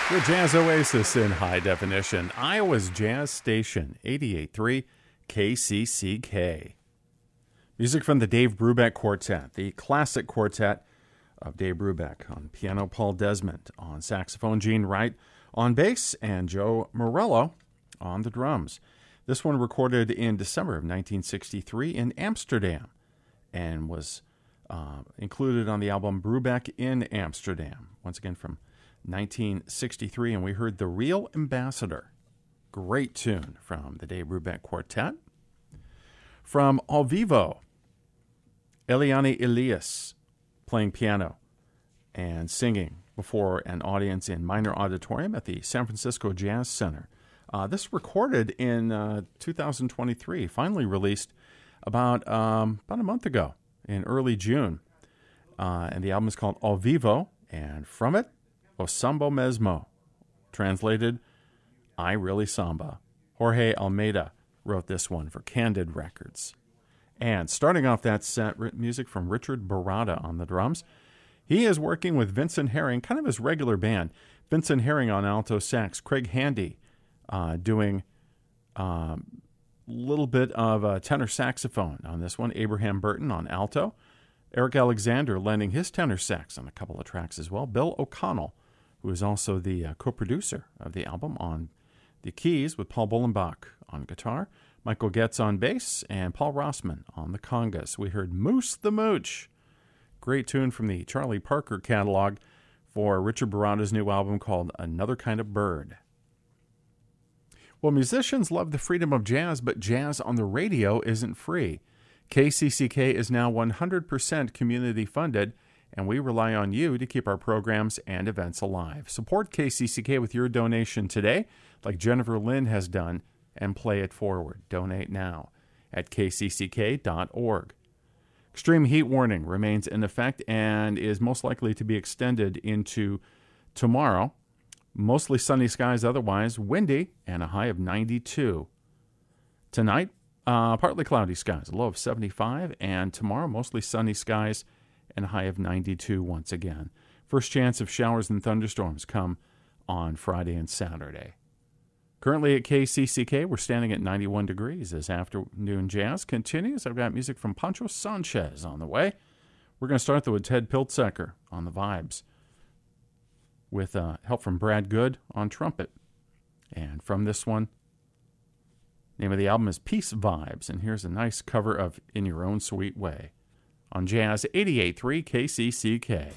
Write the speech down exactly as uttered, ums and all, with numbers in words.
The Jazz Oasis in high definition. Iowa's Jazz Station, eighty-eight point three K C C K. Music from the Dave Brubeck Quartet, the classic quartet of Dave Brubeck. On piano, Paul Desmond. On saxophone, Gene Wright. On bass, and Joe Morello on the drums. This one recorded in December of nineteen sixty-three in Amsterdam and was uh, included on the album Brubeck in Amsterdam. Once again from nineteen sixty-three, and we heard The Real Ambassador. Great tune from the Dave Brubeck Quartet. From Al Vivo, Eliane Elias playing piano and singing before an audience in Minor Auditorium at the San Francisco Jazz Center. Uh, this recorded in uh, two thousand twenty-three, finally released about, um, about a month ago in early June. Uh, and the album is called Al Vivo, and from it, O Sambo Mesmo, translated, I Really Samba. Jorge Almeida wrote this one for Candid Records. And starting off that set, music from Richard Barada on the drums. He is working with Vincent Herring, kind of his regular band. Vincent Herring on alto sax, Craig Handy uh, doing a um, little bit of uh, tenor saxophone on this one, Abraham Burton on alto, Eric Alexander lending his tenor sax on a couple of tracks as well, Bill O'Connell, who is also the uh, co-producer of the album, on the keys with Paul Bullenbach on guitar, Michael Getz on bass, and Paul Rossman on the congas. We heard Moose the Mooch, great tune from the Charlie Parker catalog for Richard Barada's new album called Another Kind of Bird. Well, musicians love the freedom of jazz, but jazz on the radio isn't free. K C C K is now one hundred percent community funded, and we rely on you to keep our programs and events alive. Support K C C K with your donation today, like Jennifer Lynn has done, and play it forward. Donate now at k c c k dot org. Extreme heat warning remains in effect and is most likely to be extended into tomorrow. Mostly sunny skies otherwise, windy, and a high of ninety-two. Tonight, uh, partly cloudy skies, a low of seventy-five, and tomorrow, mostly sunny skies and a high of ninety-two once again. First chance of showers and thunderstorms come on Friday and Saturday. Currently at K C C K, we're standing at ninety-one degrees as afternoon jazz continues. I've got music from Pancho Sanchez on the way. We're going to start though with Ted Piltzecker on the vibes, with uh, help from Brad Good on trumpet. And from this one, name of the album is Peace Vibes, and here's a nice cover of In Your Own Sweet Way on Jazz eighty-eight point three K C C K.